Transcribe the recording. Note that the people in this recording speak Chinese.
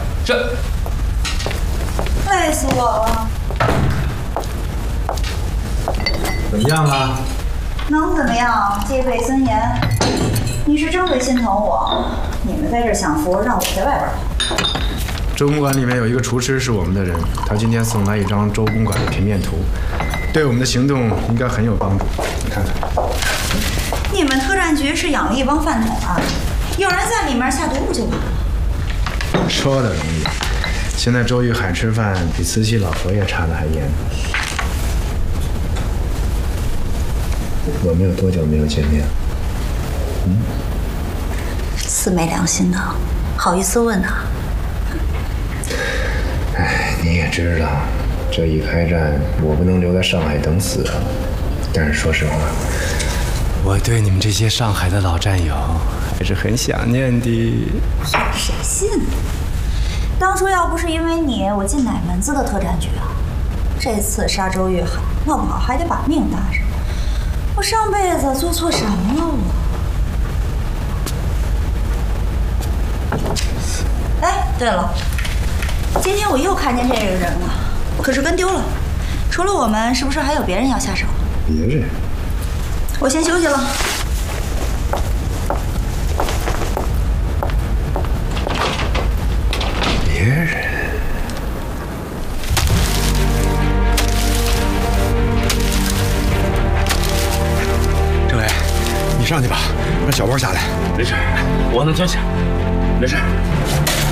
是。 累死我了。 怎么样了？ 能怎么样？戒备森严。你是真会心疼我。你们在这享福，让我在外边跑。 周公馆里面有一个厨师是我们的人，他今天送来一张周公馆的平面图，对我们的行动应该很有帮助。你看看。 你们特战局是养了一帮饭桶啊？有人在里面下毒不就完了？ 说的容易，现在周玉海吃饭比慈禧老佛爷查的还严。我们有多久没有见面？ 死没良心的，好意思问啊？ 哎，你也知道，这一开战，我不能留在上海等死啊。但是说实话，我对你们这些上海的老战友还是很想念的。 谁信？当初要不是因为你，我进哪门子的特战局啊？这次杀周玉海，弄不好还得把命搭上。我上辈子做错什么了我？哎，对了，今天我又看见这个人了，可是跟丢了。除了我们，是不是还有别人要下手？ 别人？ 我先休息了。 别人？ 政委，你上去吧，让小包下来。 没事，我能挑起来，没事。